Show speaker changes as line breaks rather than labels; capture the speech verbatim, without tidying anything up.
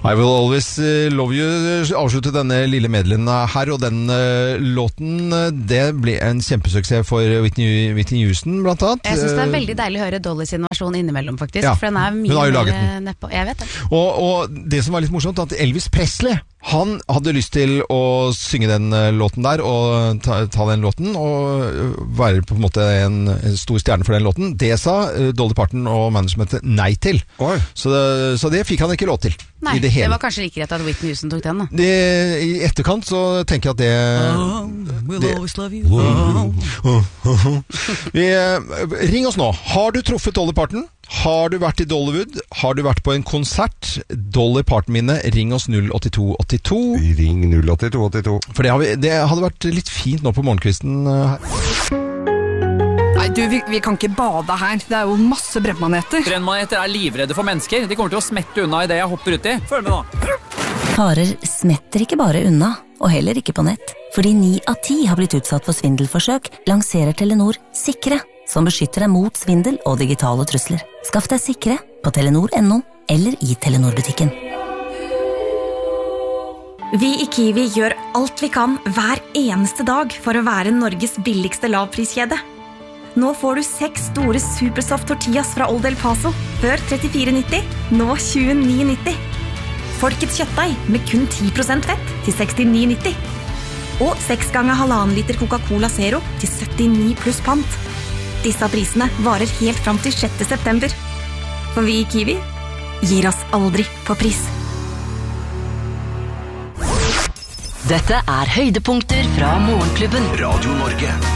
I Will Always Love You avsluttet denne lille medlen her, og den uh, låten, det ble en kjempesuksess for Whitney, Whitney Houston, blant annet.
Jeg synes det er veldig deilig å høre Dolly sin versjon innimellom, faktisk,
ja,
for den er mye mer nedpå. Jeg vet det.
Og, og det som var litt morsomt, at Elvis Presley, han hadde lyst til å synge den uh, låten der, og ta, ta den låten, og være på en måte en, en stor stjerne for den låten. Det sa uh, Dolly Parton og managementet nei til. Så det, så det fikk han ikke lov til.
Nei,
I det, hele.
Det var kanskje like rett at Whitney Houston tok den da.
Det, I etterkant så tenker jeg at det...
Oh, we'll
det,
always love you. Oh.
Oh, oh, oh. Vi, ring oss nå. Har du truffet Dolly Parton? Har du vært i Dollywood? Har du vært på en konsert? Dolly Parton-minne, ring oss null åtte to åtte to.
Ring null åtte to åtte to.
For det, har vi, det hadde vært litt fint nå på morgenkvisten her.
Nei, du, vi, vi kan ikke bade her. Det er jo masse brennmaneter.
Brennmaneter er livredde for mennesker. De kommer til å smette unna i det jeg hopper uti. Følg med nå.
Farer smetter ikke bare unna, og heller ikke på nett. Fordi ni av ti har blitt utsatt for svindelforsøk, lanserer Telenor Sikre, som beskytter deg mot svindel og digitale trusler. Skaff deg Sikre på telenor punktum no eller i Telenor-butikken.
Vi i Kiwi gjør alt vi kan hver eneste dag for å være Norges billigste lavpriskjede. Nå får du seks store Supersoft tortillas fra Old El Paso, før trettifire nitti, nå tjueni nitti. Folkets kjøttdeig med kun ti prosent fett til sekstini nitti. Og seks ganger halvannen liter Coca-Cola Zero til syttini pluss pant. Disse prisene varer helt fram til sjette september. For vi i Kiwi gir oss aldri på pris.
Dette er høydepunkter fra Morgenklubben.
Radio Norge.